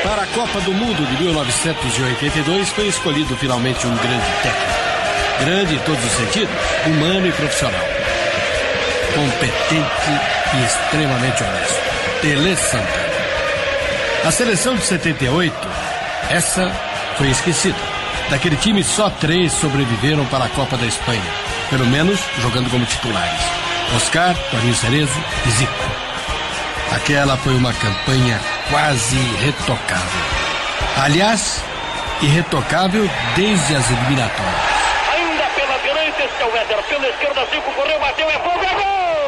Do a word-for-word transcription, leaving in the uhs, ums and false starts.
Para a Copa do Mundo de mil novecentos e oitenta e dois foi escolhido finalmente um grande técnico. Grande em todos os sentidos, humano e profissional. Competente e extremamente honesto. Tele Santana. A seleção de setenta e oito, essa foi esquecida. Daquele time só três sobreviveram para a Copa da Espanha, pelo menos jogando como titulares: Oscar, Toninho Cerezo e Zico. Aquela foi uma campanha quase irretocável. Aliás, irretocável desde as eliminatórias. Ainda pela direita, este é o Éder, pela esquerda, Zico correu, bateu, é fogo, é gol!